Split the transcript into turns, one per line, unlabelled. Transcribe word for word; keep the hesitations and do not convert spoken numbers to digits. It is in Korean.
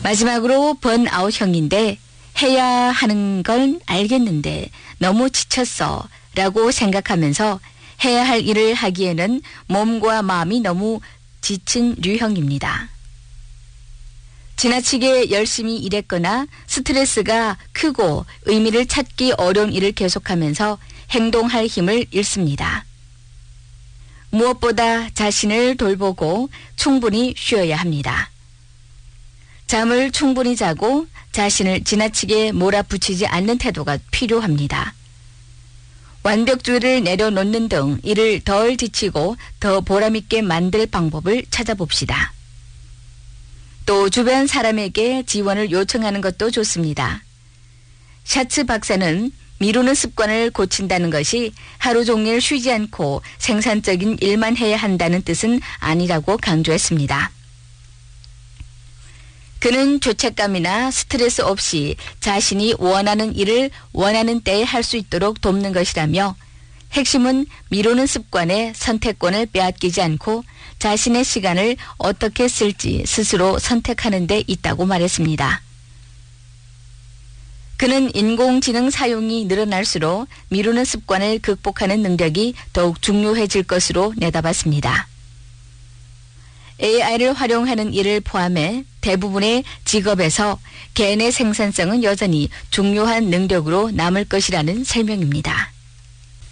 마지막으로 번아웃형인데 해야 하는 건 알겠는데 너무 지쳤어 라고 생각하면서 해야 할 일을 하기에는 몸과 마음이 너무 지친 류형입니다. 지나치게 열심히 일했거나 스트레스가 크고 의미를 찾기 어려운 일을 계속하면서 행동할 힘을 잃습니다. 무엇보다 자신을 돌보고 충분히 쉬어야 합니다. 잠을 충분히 자고 자신을 지나치게 몰아붙이지 않는 태도가 필요합니다. 완벽주의를 내려놓는 등 일을 덜 지치고 더 보람있게 만들 방법을 찾아봅시다. 또 주변 사람에게 지원을 요청하는 것도 좋습니다. 샤츠 박사는 미루는 습관을 고친다는 것이 하루 종일 쉬지 않고 생산적인 일만 해야 한다는 뜻은 아니라고 강조했습니다. 그는 죄책감이나 스트레스 없이 자신이 원하는 일을 원하는 때에 할 수 있도록 돕는 것이라며 핵심은 미루는 습관의 선택권을 빼앗기지 않고 자신의 시간을 어떻게 쓸지 스스로 선택하는 데 있다고 말했습니다. 그는 인공지능 사용이 늘어날수록 미루는 습관을 극복하는 능력이 더욱 중요해질 것으로 내다봤습니다. 에이아이를 활용하는 일을 포함해 대부분의 직업에서 개인의 생산성은 여전히 중요한 능력으로 남을 것이라는 설명입니다.